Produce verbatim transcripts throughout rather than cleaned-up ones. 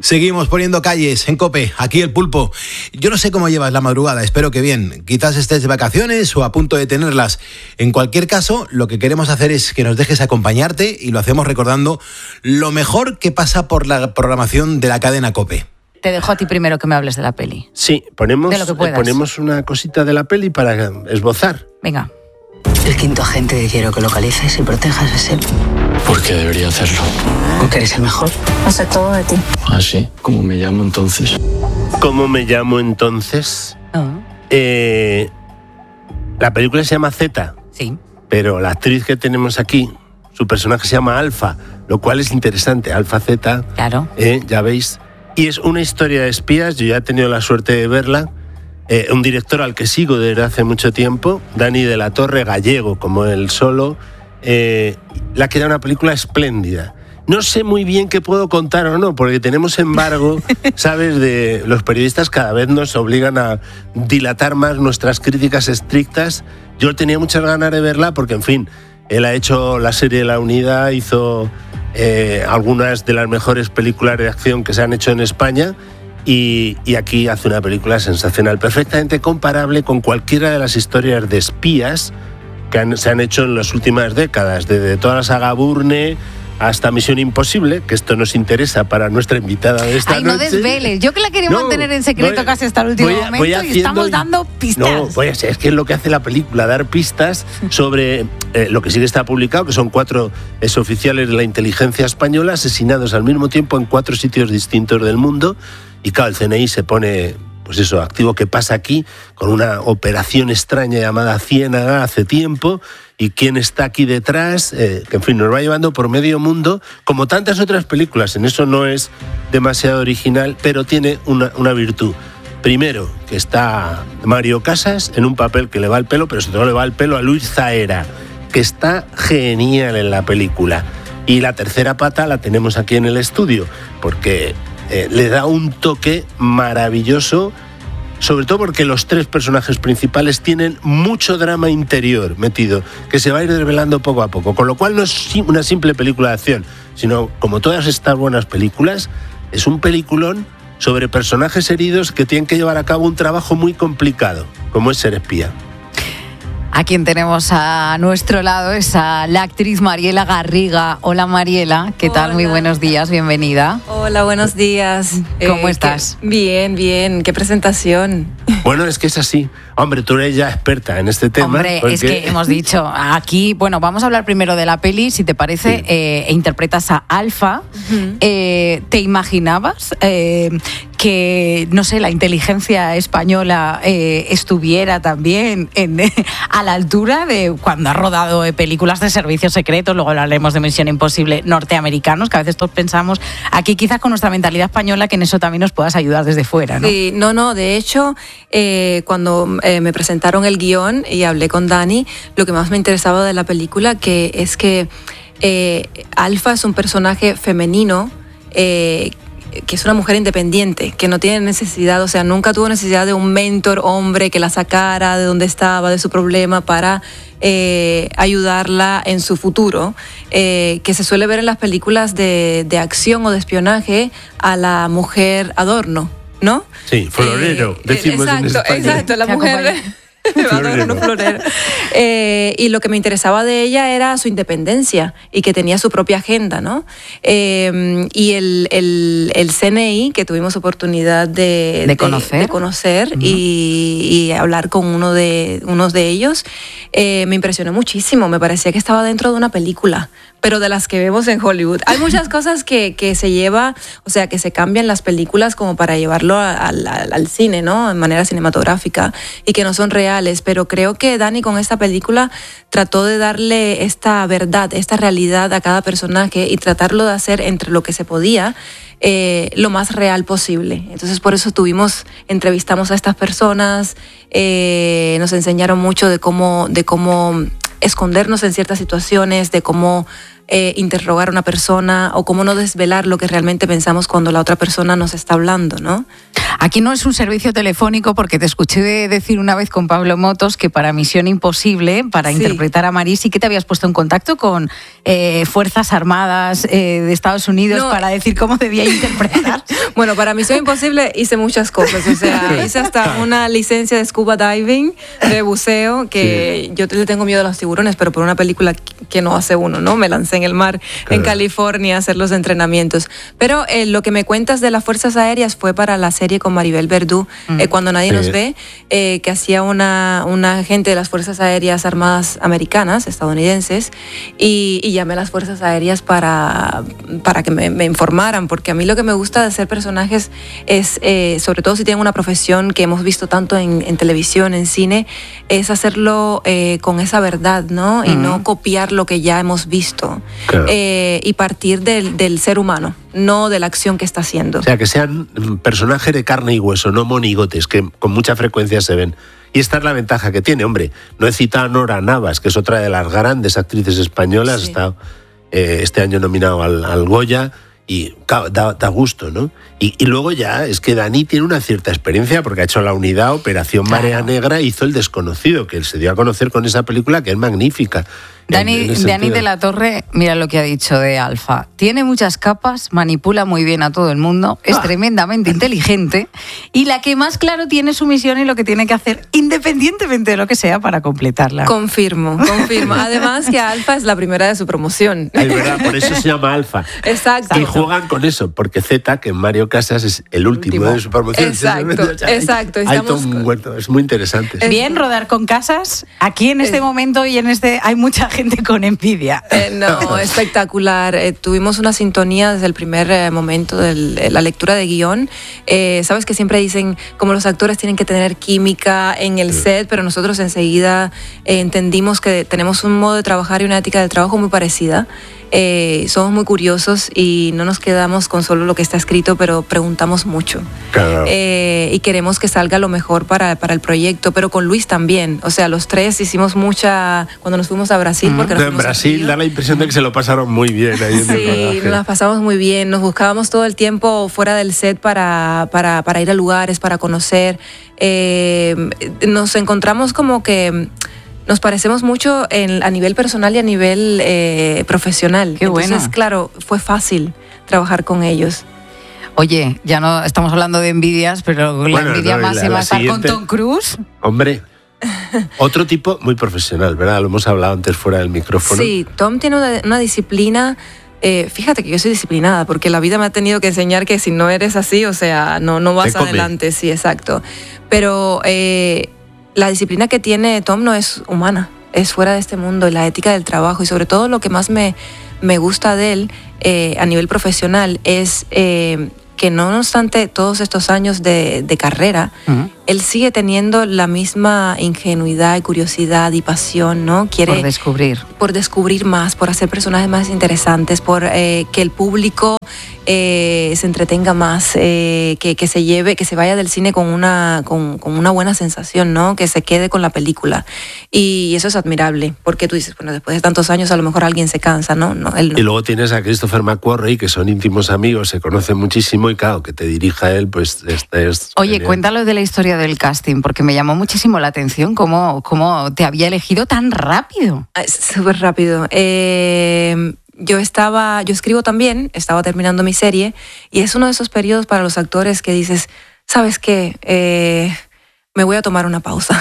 Seguimos poniendo calles en COPE, aquí El Pulpo. Yo no sé cómo llevas la madrugada, espero que bien. Quizás estés de vacaciones o a punto de tenerlas. En cualquier caso, lo que queremos hacer es que nos dejes acompañarte y lo hacemos recordando lo mejor que pasa por la programación de la cadena COPE. Te dejo a ti primero que me hables de la peli. Sí, ponemos, de lo que puedas. ponemos una cosita de la peli para esbozar. Venga. El quinto agente quiero que localices y protejas a Seb. ¿Por qué debería hacerlo? Porque eres el mejor. No sé todo de ti. ¿Ah, sí? ¿Cómo me llamo entonces? ¿Cómo me llamo entonces? Oh. Eh, la película se llama Z. Sí. Pero la actriz que tenemos aquí, su personaje se llama Alfa, lo cual es interesante. Alfa Z. Claro. Eh, ya veis. Y es una historia de espías, yo ya he tenido la suerte de verla. Eh, un director al que sigo desde hace mucho tiempo, Dani de la Torre, gallego como él solo, eh, la que era una película espléndida. No sé muy bien qué puedo contar o no, porque tenemos embargo, ¿sabes? De los periodistas cada vez nos obligan a dilatar más nuestras críticas estrictas. Yo tenía muchas ganas de verla porque, en fin, él ha hecho la serie La Unidad, hizo eh, algunas de las mejores películas de acción que se han hecho en España. Y, y aquí hace una película sensacional, perfectamente comparable con cualquiera de las historias de espías que han, se han hecho en las últimas décadas, desde toda la saga Bourne hasta Misión Imposible, que esto nos interesa para nuestra invitada de esta Ay, noche. No desveles, yo que la quería no, mantener en secreto voy, casi hasta el último voy a, momento voy y estamos dando pistas. No, voy a, es que es lo que hace la película, dar pistas sobre eh, lo que sí que está publicado, que son cuatro exoficiales de la inteligencia española asesinados al mismo tiempo en cuatro sitios distintos del mundo. Y claro, el C N I se pone, pues eso, activo. ¿Qué pasa aquí? Con una operación extraña llamada Ciénaga hace tiempo. ¿Y quién está aquí detrás? Eh, que en fin, nos va llevando por medio mundo, como tantas otras películas. En eso no es demasiado original, pero tiene una, una virtud. Primero, que está Mario Casas en un papel que le va al pelo, pero sobre todo le va al pelo a Luis Zaera, que está genial en la película. Y la tercera pata la tenemos aquí en el estudio, porque Eh, le da un toque maravilloso, sobre todo porque los tres personajes principales tienen mucho drama interior metido, que se va a ir desvelando poco a poco, con lo cual no es una simple película de acción, sino, como todas estas buenas películas, es un peliculón sobre personajes heridos que tienen que llevar a cabo un trabajo muy complicado, como es ser espía. A quien tenemos a nuestro lado es a la actriz Mariela Garriga. Hola Mariela, ¿qué tal? Hola. Muy buenos días, bienvenida. Hola, buenos días. ¿Cómo eh, estás? Qué, bien, bien, qué presentación. Bueno, es que es así. Hombre, tú eres ya experta en este tema. Hombre, porque... es que hemos dicho aquí, bueno, vamos a hablar primero de la peli, si te parece, sí. eh, interpretas a Alfa. Uh-huh. Eh, ¿Te imaginabas eh, que, no sé, la inteligencia española eh, estuviera también en, a la altura de cuando ha rodado eh, películas de servicios secretos? Luego hablaremos de Misión Imposible norteamericanos, que a veces todos pensamos aquí quizás con nuestra mentalidad española que en eso también nos puedas ayudar desde fuera, ¿no? Sí, no, no, de hecho, eh, cuando eh, me presentaron el guión y hablé con Dani, lo que más me interesaba de la película que es que eh, Alfa es un personaje femenino eh, que es una mujer independiente, que no tiene necesidad, o sea, nunca tuvo necesidad de un mentor hombre que la sacara de donde estaba, de su problema, para eh, ayudarla en su futuro, eh, que se suele ver en las películas de, de acción o de espionaje a la mujer adorno, ¿no? Sí, florero, eh, decimos exacto, en España. Exacto, la mujer... Florero. Florero. Eh, y lo que me interesaba de ella era su independencia y que tenía su propia agenda, ¿no? Eh, y el, el, el C N I, que tuvimos oportunidad de, de conocer, de, de conocer uh-huh. y, y hablar con uno de, unos de ellos, eh, me impresionó muchísimo. Me parecía que estaba dentro de una película, pero de las que vemos en Hollywood. Hay muchas cosas que, que se lleva, o sea, que se cambian las películas como para llevarlo al, al, al cine, ¿no? En manera cinematográfica y que no son reales. Pero creo que Dani con esta película trató de darle esta verdad, esta realidad a cada personaje y tratarlo de hacer entre lo que se podía eh, lo más real posible. Entonces por eso tuvimos, entrevistamos a estas personas, eh, nos enseñaron mucho de cómo, de cómo escondernos en ciertas situaciones, de cómo eh, interrogar a una persona o cómo no desvelar lo que realmente pensamos cuando la otra persona nos está hablando, ¿no? Aquí no es un servicio telefónico porque te escuché decir una vez con Pablo Motos que para Misión Imposible, para sí. interpretar a Marie, sí que te habías puesto en contacto con eh, Fuerzas Armadas eh, de Estados Unidos no. para decir cómo debía interpretar. Bueno, para Misión Imposible hice muchas cosas, o sea, hice hasta una licencia de scuba diving, de buceo, que sí. yo le tengo miedo a los tiburones, pero por una película que no hace uno, ¿no? Me lancé en el mar, claro. en California, a hacer los entrenamientos. Pero eh, lo que me cuentas de las Fuerzas Aéreas fue para la serie con Maribel Verdú, mm. eh, Cuando Nadie sí. nos ve, eh, que hacía una, una agente de las Fuerzas Aéreas Armadas Americanas, estadounidenses, y, y llamé a las Fuerzas Aéreas para, para que me, me informaran, porque a mí lo que me gusta de ser personajes es, eh, sobre todo si tienen una profesión que hemos visto tanto en, en televisión, en cine, es hacerlo eh, con esa verdad, ¿no? Y mm. no copiar lo que ya hemos visto. Claro. Eh, y partir del, del ser humano, no de la acción que está haciendo. O sea, que sean personajes de carne y hueso, no monigotes, que con mucha frecuencia se ven. Y esta es la ventaja que tiene, hombre. No he citado a Nora Navas, que es otra de las grandes actrices españolas, sí. está eh, este año nominado al, al Goya, y da, da gusto, ¿no? Y, y luego ya es que Dani tiene una cierta experiencia porque ha hecho La Unidad, Operación claro. Marea Negra, hizo El Desconocido, que él se dio a conocer con esa película que es magnífica. Dani, Dani de la Torre, mira lo que ha dicho de Alfa. Tiene muchas capas, manipula muy bien a todo el mundo, es ah. tremendamente inteligente y la que más claro tiene su misión y lo que tiene que hacer, independientemente de lo que sea, para completarla. Confirmo, confirmo. Además que Alfa es la primera de su promoción. Es verdad, por eso se llama Alfa. Exacto. Y juegan con eso, porque Z, que en Mario Casas es el último, último. de su promoción. Exacto, exacto. Hay todo un huerto, es muy interesante. Es bien rodar con Casas. Aquí en este es... momento y en este hay mucha gente con envidia. Eh, no, espectacular. Eh, tuvimos una sintonía desde el primer eh, momento de la lectura de guión. Eh, Sabes que siempre dicen como los actores tienen que tener química en el set, pero nosotros enseguida eh, entendimos que tenemos un modo de trabajar y una ética de trabajo muy parecida. Eh, somos muy curiosos y no nos quedamos con solo lo que está escrito, pero preguntamos mucho. Claro. Eh, y queremos que salga lo mejor para, para el proyecto, pero con Luis también. O sea, los tres hicimos mucha... Cuando nos fuimos a Brasil... Mm. porque nos en Brasil da la impresión de que se lo pasaron muy bien. Ahí en sí, el nos las pasamos muy bien. Nos buscábamos todo el tiempo fuera del set para, para, para ir a lugares, para conocer. Eh, nos encontramos como que... Nos parecemos mucho en, a nivel personal y a nivel eh, profesional. Qué bueno. Entonces, claro, fue fácil trabajar con ellos. Oye, ya no estamos hablando de envidias, pero bueno, la envidia no, máxima la, la estar siguiente... con Tom Cruise. Hombre, otro tipo muy profesional, ¿verdad? Lo hemos hablado antes fuera del micrófono. Sí, Tom tiene una, una disciplina... Eh, fíjate que yo soy disciplinada porque la vida me ha tenido que enseñar que si no eres así, o sea, no, no vas adelante. Sí, exacto. Pero... Eh, la disciplina que tiene Tom no es humana, es fuera de este mundo, y la ética del trabajo, y sobre todo lo que más me, me gusta de él eh, a nivel profesional es eh, que no obstante todos estos años de, de carrera, uh-huh. él sigue teniendo la misma ingenuidad y curiosidad y pasión, ¿no? Quiere por descubrir. Por descubrir más, por hacer personajes más interesantes, por eh, que el público eh, se entretenga más, eh, que, que se lleve, que se vaya del cine con una, con, con una buena sensación, ¿no? Que se quede con la película. Y eso es admirable, porque tú dices, bueno, después de tantos años a lo mejor alguien se cansa, ¿no? No, él no. Y luego tienes a Christopher McQuarrie, que son íntimos amigos, se conocen muchísimo, y claro, que te dirija él, pues este es... Oye, genial. Cuéntalo de la historia del casting, porque me llamó muchísimo la atención cómo, cómo te había elegido tan rápido. Súper rápido. Eh, yo estaba, yo escribo también, estaba terminando mi serie, y es uno de esos periodos para los actores que dices, ¿sabes qué? Eh, me voy a tomar una pausa,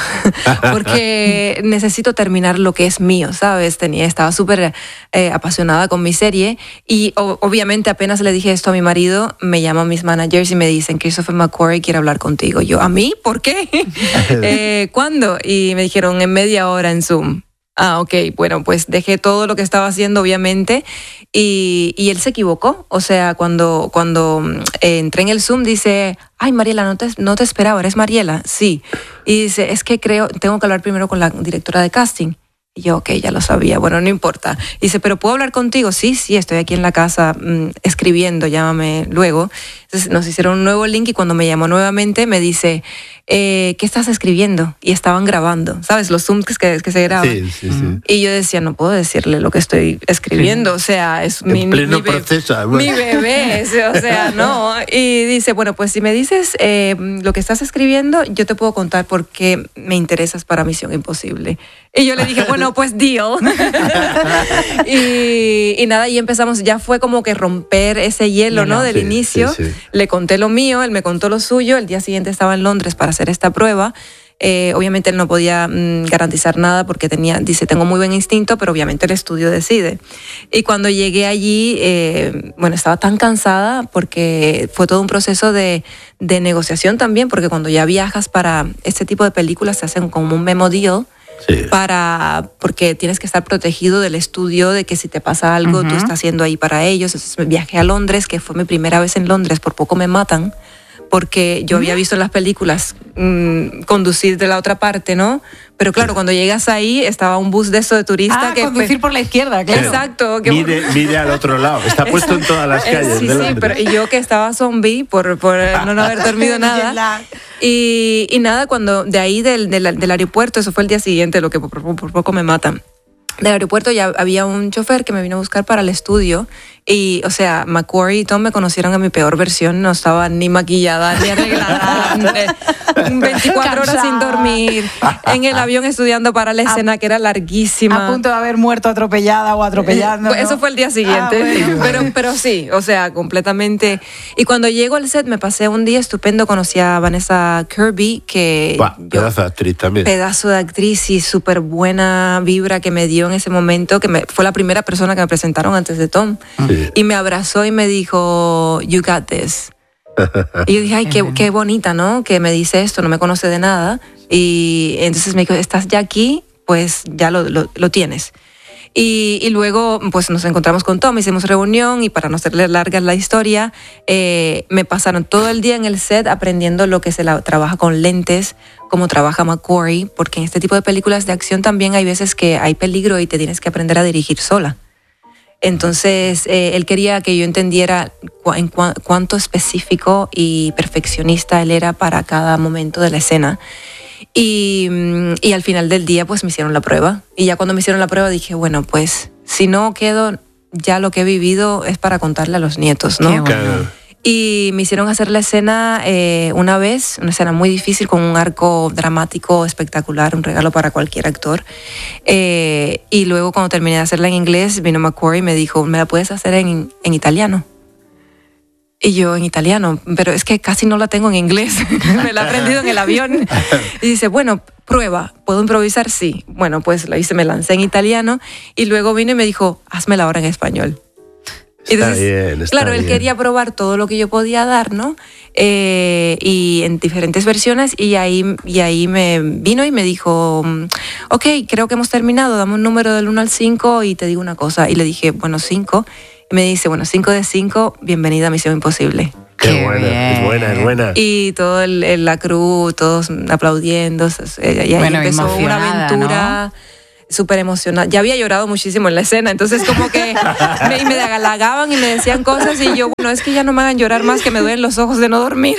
porque necesito terminar lo que es mío, ¿sabes? Tenía, estaba súper eh, apasionada con mi serie, y o, obviamente apenas le dije esto a mi marido, me llaman mis managers y me dicen, Christopher McQuarrie quiere hablar contigo. Yo, ¿a mí? ¿Por qué? eh, ¿Cuándo? Y me dijeron, en media hora en Zoom. Ah, ok, bueno, pues dejé todo lo que estaba haciendo, obviamente, y, y él se equivocó. O sea, cuando, cuando eh, entré en el Zoom, dice, ay, Mariela, no te, no te esperaba, ¿eres Mariela? Sí. Y dice, es que creo, tengo que hablar primero con la directora de casting. Y yo, ok, ya lo sabía, bueno, no importa. Y dice, ¿pero puedo hablar contigo? Sí, sí, estoy aquí en la casa mmm, escribiendo, llámame luego. Entonces nos hicieron un nuevo link y cuando me llamó nuevamente me dice, eh, ¿qué estás escribiendo? Y estaban grabando, ¿sabes? Los Zooms que, que se graban. Sí, sí, sí. Y yo decía, no puedo decirle lo que estoy escribiendo, o sea, es en mi, pleno mi, be- proceso, mi bebé, o sea, no. Y dice, bueno, pues si me dices eh, lo que estás escribiendo, yo te puedo contar por qué me interesas para Misión Imposible. Y yo le dije, bueno, pues deal. y, y nada, y empezamos, ya fue como que romper ese hielo, ¿no? Del Sí, inicio. sí, sí. Le conté lo mío, él me contó lo suyo, el día siguiente estaba en Londres para hacer esta prueba. Eh, obviamente él no podía mmm, garantizar nada porque tenía, dice, tengo muy buen instinto, pero obviamente el estudio decide. Y cuando llegué allí, eh, bueno, estaba tan cansada porque fue todo un proceso de, de negociación también, porque cuando ya viajas para este tipo de películas te hacen como un memo deal. Sí. Para, porque tienes que estar protegido del estudio, de que si te pasa algo, uh-huh. tú estás haciendo ahí para ellos. Entonces viajé a Londres, que fue mi primera vez en Londres, por poco me matan, porque yo había visto en las películas mmm, conducir de la otra parte, ¿no? Pero claro, cuando llegas ahí, estaba un bus de eso de turista. Ah, que conducir fue... por la izquierda, claro. Exacto. Que... Mire, mire al otro lado, está puesto en todas las calles sí, de sí, Londres. pero y yo que estaba zombie por, por no, no haber dormido nada. y, y nada, cuando de ahí del, del, del aeropuerto, eso fue el día siguiente, lo que por, por, por poco me matan. Del aeropuerto ya había un chofer que me vino a buscar para el estudio y, o sea, Macquarie y Tom me conocieron en mi peor versión, no estaba ni maquillada, ni arreglada, veinticuatro horas sin dormir, en el avión estudiando para la escena a, que era larguísima. A punto de haber muerto atropellada o atropellando. ¿No? Eso fue el día siguiente, ah, bueno. pero, pero sí, o sea, completamente. Y cuando llego al set me pasé un día estupendo, conocí a Vanessa Kirby, que... Bah, pedazo de actriz también. Pedazo de actriz y súper buena vibra que me dio en ese momento, que me, fue la primera persona que me presentaron antes de Tom. Sí. Y me abrazó y me dijo, you got this. Y yo dije, ay, qué, qué bonita, ¿no? Que me dice esto, no me conoce de nada. Y entonces me dijo, estás ya aquí, pues ya lo, lo, lo tienes. Y, y luego pues nos encontramos con Tom, hicimos reunión y para no hacerle larga la historia, eh, me pasaron todo el día en el set aprendiendo lo que se la, trabaja con lentes, cómo trabaja Macquarie, porque en este tipo de películas de acción también hay veces que hay peligro y te tienes que aprender a dirigir sola. Entonces, eh, él quería que yo entendiera cu- en cu- cuánto específico y perfeccionista él era para cada momento de la escena. Y, y al final del día, pues me hicieron la prueba. Y ya cuando me hicieron la prueba dije, bueno, pues si no quedo, ya lo que he vivido es para contarle a los nietos, ¿no? Qué bueno. Y me hicieron hacer la escena eh, una vez, una escena muy difícil con un arco dramático espectacular, un regalo para cualquier actor. Eh, y luego cuando terminé de hacerla en inglés, vino Macquarie y me dijo, ¿me la puedes hacer en, en italiano? Y yo, en italiano, pero es que casi no la tengo en inglés, me la he aprendido en el avión. Y dice, bueno, prueba, ¿puedo improvisar? Sí. Bueno, pues la hice, me lancé en italiano y luego vino y me dijo, házmela ahora en español. Entonces, está bien, está claro, él bien. quería probar todo lo que yo podía dar, ¿no? Eh, y en diferentes versiones, y ahí, y ahí me vino y me dijo, ok, creo que hemos terminado, dame un número del uno al cinco y te digo una cosa. Y le dije, bueno, cinco. Y me dice, bueno, cinco de cinco, bienvenida a Misión Imposible. Qué, Qué buena, bien. es buena, es buena. Y todo el, el- la crew, todos aplaudiendo, y ahí Bueno, empezó una emocionada, aventura súper emocionada. Ya había llorado muchísimo en la escena, entonces como que me, y me halagaban y me decían cosas y yo, bueno, es que ya no me hagan llorar más, que me duelen los ojos de no dormir.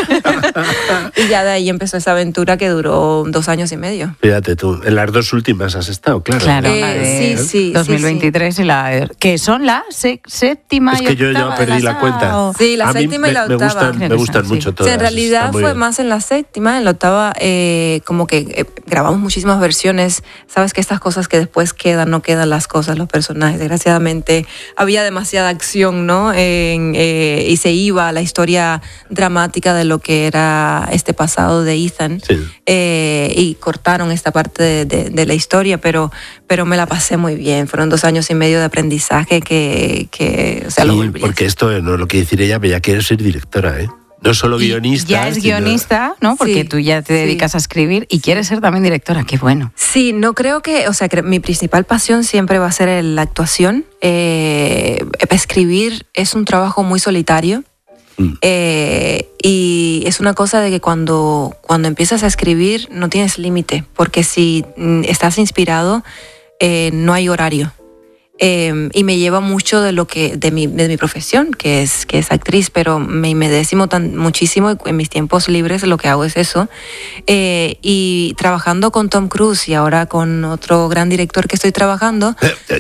Y ya de ahí empezó esa aventura que duró dos años y medio. Fíjate tú, en las dos últimas has estado, claro. Claro, Eh, la de sí, sí, dos mil veintitrés y la que son la se- séptima Es y que yo ya octava perdí de la cuenta. o- Sí, la A mí séptima y me- la me octava. gustan, Creo me que gustan son, sí. mucho O todas. sea, en realidad están muy fue bien. más en la séptima, en la octava, eh, como que eh, grabamos muchísimas versiones. Sabes que estas cosas que después quedan, no quedan las cosas, los personajes. Desgraciadamente había demasiada acción, ¿no? En, eh, y se iba a la historia dramática de lo que era este pasado de Ethan. Sí. Eh, y cortaron esta parte de, de- de la historia, pero, pero me la pasé muy bien. Fueron dos años y medio de aprendizaje que, que o sea, lo Sí, volví a porque esto no es lo que decir ella, pero ya quiere ser directora, ¿eh? No solo Y guionista. ya es sino- guionista, ¿no? Porque Sí, tú ya te sí. dedicas a escribir y quieres ser también directora. Qué bueno. Sí, no creo que, o sea, que mi principal pasión siempre va a ser el- la actuación. Eh, escribir es un trabajo muy solitario. Mm. Eh, y es una cosa de que cuando, cuando empiezas a escribir no tienes límite, porque si mm, estás inspirado, eh, no hay horario. Eh, y me lleva mucho de lo que de mi, de mi profesión, que es, que es actriz, pero me, me decimo tan, muchísimo en mis tiempos libres lo que hago es eso. Eh, y trabajando con Tom Cruise y ahora con otro gran director que estoy trabajando...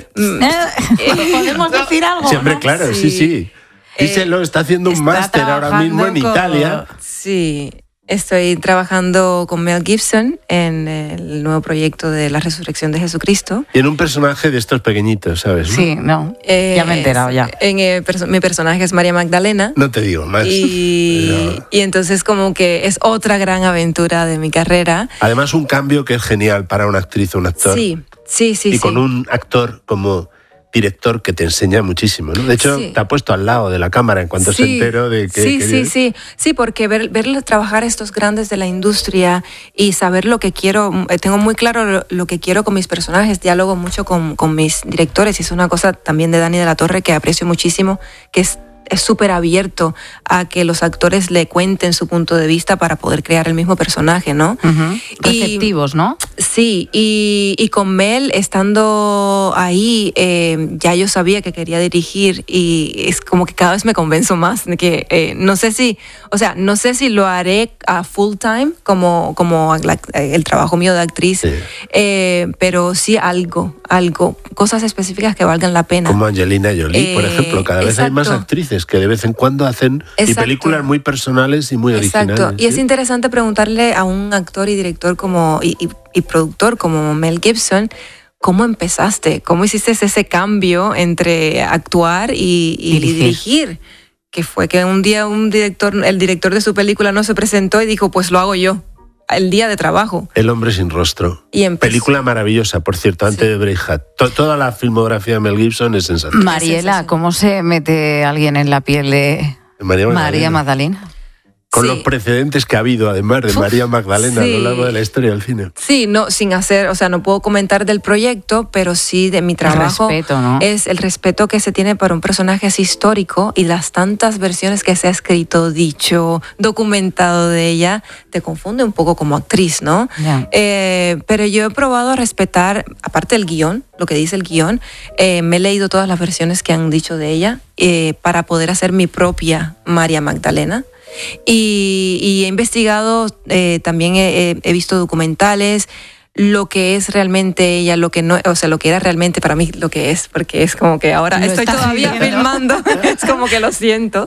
¿Podemos decir algo? Siempre, ¿no? claro, sí, sí. sí. Eh, Díselo, está haciendo un está máster ahora mismo en trabajando Italia. con- Sí, estoy trabajando con Mel Gibson en el nuevo proyecto de la resurrección de Jesucristo. Y en un personaje de estos pequeñitos, ¿sabes? ¿no? Sí, no. Eh, ya me he enterado, ya. En, eh, perso- mi personaje es María Magdalena. No te digo más. Y, Pero- y entonces como que es otra gran aventura de mi carrera. Además, un cambio que es genial para una actriz o un actor. Sí, sí, sí. y sí. con un actor como director que te enseña muchísimo, ¿no? De hecho, Sí. te ha puesto al lado de la cámara en cuanto se Sí, enteró de que... Sí, que- sí, sí. Sí, porque ver, verles trabajar estos grandes de la industria y saber lo que quiero, eh, tengo muy claro lo, lo que quiero con mis personajes, diálogo mucho con, con mis directores y es una cosa también de Dani de la Torre que aprecio muchísimo, que es es súper abierto a que los actores le cuenten su punto de vista para poder crear el mismo personaje, ¿no? Ujú. Y- Receptivos, ¿no? Sí, y, y con Mel estando ahí, eh, ya yo sabía que quería dirigir y es como que cada vez me convenzo más de que eh, no sé si, o sea, no sé si lo haré a full time como, como la- el trabajo mío de actriz, Sí. eh, pero sí algo, algo, cosas específicas que valgan la pena. Como Angelina Jolie, por Eh, ejemplo. Cada vez hay más exacto. actrices que de vez en cuando hacen y Exacto. películas muy personales y muy originales. Exacto. Y es ¿sí? interesante preguntarle a un actor y director como y, y- y productor como Mel Gibson, ¿cómo empezaste? ¿Cómo hiciste ese cambio entre actuar y, y Dirigir. dirigir? Que fue que un día un director, el director de su película no se presentó y dijo, pues lo hago yo, el día de trabajo. El hombre sin rostro. Y empezó. Película maravillosa, por cierto, antes de Braveheart. To- toda la filmografía de Mel Gibson es sensacional. Mariela, sensación. ¿cómo se mete alguien en la piel de María Magdalena. María Magdalena? Con Sí. los precedentes que ha habido, además, de María Magdalena sí. a lo largo de la historia del cine. Sí, no, sin hacer, o sea, no puedo comentar del proyecto, pero sí de mi trabajo. respeto, ¿no? Es el respeto que se tiene para un personaje así histórico y las tantas versiones que se ha escrito, dicho, documentado de ella, te confunde un poco como actriz, ¿no? Ya. Eh, pero yo he probado a respetar, aparte del guión, lo que dice el guión, eh, me he leído todas las versiones que han dicho de ella eh, para poder hacer mi propia María Magdalena. Y, y he investigado, eh, también he, he- he visto documentales, lo que es realmente ella, lo que no, o sea, lo que era realmente para mí lo que es, porque es como que ahora Lo estoy estás todavía viviendo. filmando, es como que lo siento.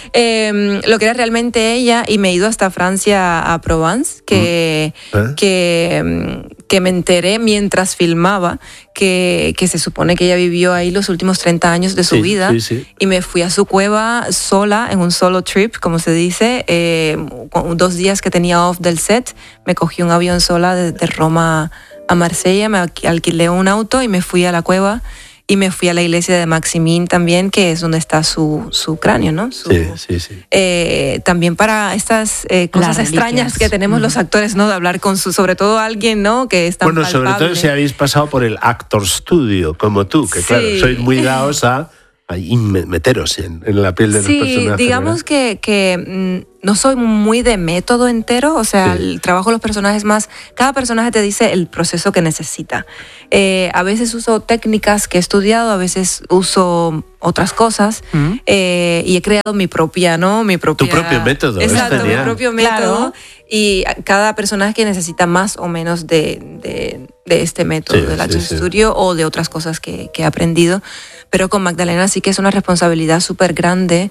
Eh, lo que era realmente ella, y me he ido hasta Francia, a Provence, que, ¿Eh? que, mm, que me enteré mientras filmaba que, que se supone que ella vivió ahí los últimos treinta años de su Sí, vida. sí, sí. Y me fui a su cueva sola, en un solo trip, como se dice. Eh, con dos días que tenía off del set, me cogí un avión sola de, de Roma a Marsella, me alqui- alquilé un auto y me fui a la cueva. Y me fui a la iglesia de Maximín también, que es donde está su, su cráneo, ¿no? Su- Sí, sí, sí. eh, también para estas eh, cosas Las extrañas reliquias. que tenemos los actores, ¿no? De hablar con su, sobre todo alguien, ¿no? Que es tan Bueno, sobre todo palpable. si habéis pasado por el Actor Studio, como tú, que Sí. claro, sois muy dados a, a in- meteros en, en la piel de los Sí, personajes. digamos ¿verdad? que, que mm, no soy muy de método entero, o sea, Sí. el trabajo de los personajes más, cada personaje te dice el proceso que necesita. Eh, a veces uso técnicas que he estudiado, a veces uso otras cosas Mm. eh, y he creado mi propia, ¿no? Mi propia, propio método, es Exacto, mi genial. propio Claro. método. Y a- cada personaje necesita más o menos de, de, de este método Sí, del sí, Actor sí. Studio o de otras cosas que, que he aprendido. Pero con Magdalena sí que es una responsabilidad súper grande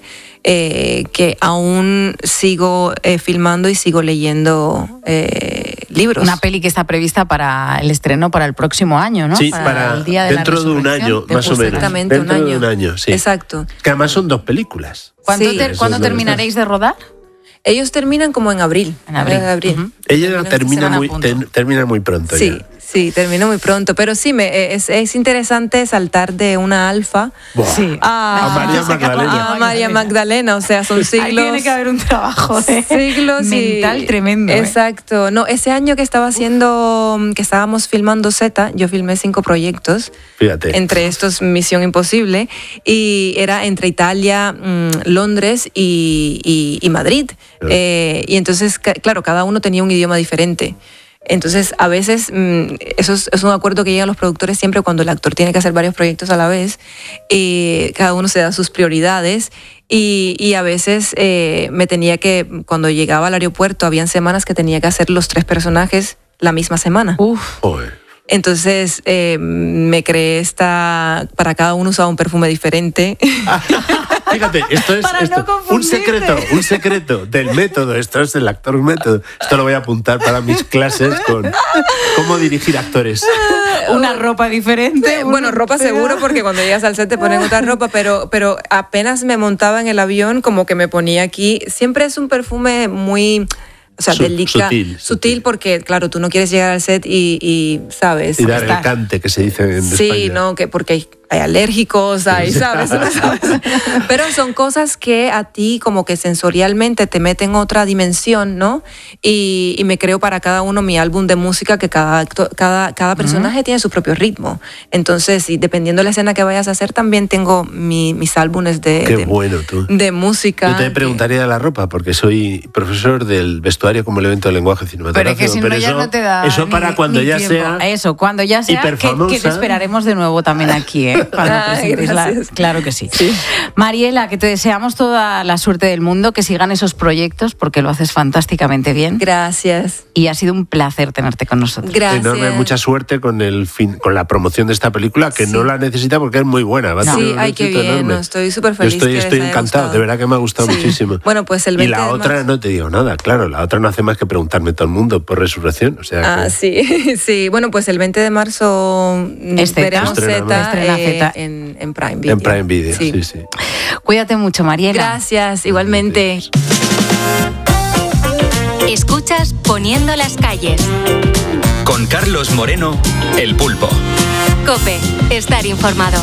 eh, que aún sigo eh, filmando y sigo leyendo eh, libros. Una peli que está prevista para el estreno para el próximo año, ¿no? Sí, para, el día de la dentro de un resurrección. año, más o menos. Exactamente, un Dentro de año. un año, sí. Exacto. Que además son dos películas. ¿Cuándo, Sí. ter- Eso ¿cuándo es lo que terminaréis de rodar? Ellos terminan como en abril. En abril. Eh, Ujú. Ella Terminan termina estarán a muy, punto. ten- termina muy pronto. Sí, ya. sí, termino muy pronto. Pero sí, me, es, es interesante saltar de una alfa Buah. Sí. a, A María Magdalena. a María Magdalena. O sea, son siglos. Ahí tiene que haber un trabajo de siglos y- mental tremendo. ¿eh? Exacto. No, ese año que estaba haciendo, que estábamos filmando Z, yo filmé cinco proyectos. Fíjate. Entre estos Misión Imposible, y era entre Italia, mm, Londres y, y- y Madrid. Claro. Eh, y entonces, ca- claro, cada uno tenía un idioma diferente. Entonces, a veces, mmm, eso es, es un acuerdo que llegan los productores siempre cuando el actor tiene que hacer varios proyectos a la vez. Y cada uno se da sus prioridades. Y, y a veces eh, me tenía que, cuando llegaba al aeropuerto, habían semanas que tenía que hacer los tres personajes la misma semana. Uf. Entonces eh, me creé esta, para cada uno usaba un perfume diferente. Fíjate, esto es esto, no un secreto, un secreto del método. Esto es el actor método. Esto lo voy a apuntar para mis clases con cómo dirigir actores. Una ropa diferente. Bueno, ropa seguro, porque cuando llegas al set te ponen otra ropa, pero, pero apenas me montaba en el avión, como que me ponía aquí. Siempre es un perfume muy... O sea, Su, delicado, sutil, sutil, sutil, porque, claro, tú no quieres llegar al set y, y ¿sabes? Y dar Está. el cante que se dice en Sí, España. no, que porque hay, hay alérgicos, hay, ¿sabes? ¿No sabes? Pero son cosas que a ti como que sensorialmente te meten otra dimensión, ¿no? Y, y me creo para cada uno mi álbum de música, que cada, acto, cada, cada personaje uh-huh. tiene su propio ritmo. Entonces, y dependiendo de la escena que vayas a hacer, también tengo mi, mis álbumes de, Qué de, bueno, tú. de música. Yo te preguntaría de la ropa, porque soy profesor del vestuario como elemento del lenguaje cinematográfico. Pero es que si no, pero ya eso, no te da eso para ni, cuando ni ya tiempo. sea Eso, cuando ya sea, que, que te esperaremos de nuevo también aquí, ¿eh? Cuando Ay, la, claro que sí. sí. Mariela, que te deseamos toda la suerte del mundo, que sigan esos proyectos, porque lo haces fantásticamente bien. Gracias. Y ha sido un placer tenerte con nosotros. Gracias. Enorme, mucha suerte con el fin, con la promoción de esta película, que sí. no la necesita porque es muy buena. Va no. a Sí, ay, qué bien, no, estoy súper feliz. Yo estoy, que estoy les haya encantado, gustado. de verdad que me ha gustado sí. muchísimo. Bueno, pues el veinte Y la de otra marzo. no te digo nada, claro, la otra no hace más que preguntarme todo el mundo por Resurrección. O sea ah, que... sí, sí. Bueno, pues el veinte de marzo es veremos Estrena, Z, eh, Z. En, en Prime Video. En Prime Video, sí, sí. sí. Cuídate mucho, Mariela. Gracias, igualmente. Escuchas Poniendo las calles. Con Carlos Moreno, El Pulpo. COPE, estar informado.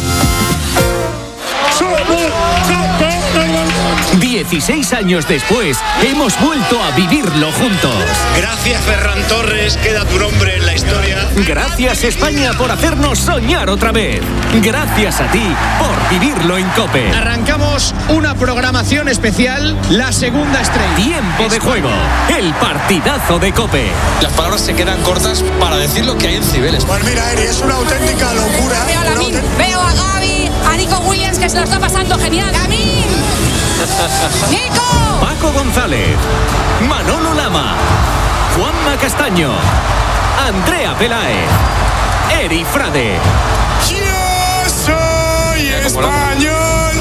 dieciséis años después, hemos vuelto a vivirlo juntos. Gracias, Ferran Torres, queda tu nombre en la historia. Gracias, España, por hacernos soñar otra vez. Gracias a ti por vivirlo en COPE. Arrancamos una programación especial, la segunda estrella. Tiempo de juego, el partidazo de COPE. Las palabras se quedan cortas para decir lo que hay en Cibeles. Pues mira, Eri, es una auténtica locura. Veo a Lamin, autént... veo a Gaby, a Nico Williams, que se lo está pasando genial. ¡Lamin! ¡Nico! Paco González, Manolo Lama, Juanma Castaño, Andrea Peláez, Eri Frade. ¡Yo soy español!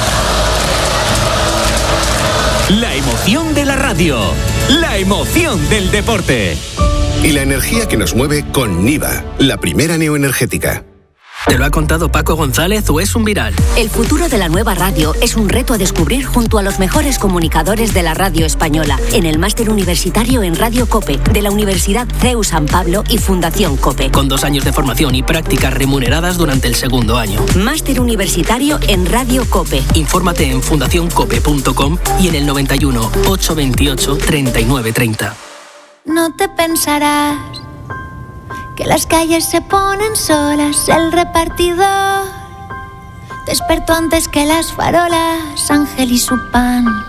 La emoción de la radio, la emoción del deporte. Y la energía que nos mueve con Niva, la primera neoenergética. ¿Te lo ha contado Paco González o es un viral? El futuro de la nueva radio es un reto a descubrir junto a los mejores comunicadores de la radio española en el máster universitario en Radio COPE de la Universidad C E U San Pablo y Fundación COPE. Con dos años de formación y prácticas remuneradas durante el segundo año. Máster universitario en Radio COPE. Infórmate en fundación cope punto com y en el noventa y uno, ochocientos veintiocho, treinta y nueve treinta. No te pensarás que las calles se ponen solas, el repartidor despertó antes que las farolas, Ángel y su pan.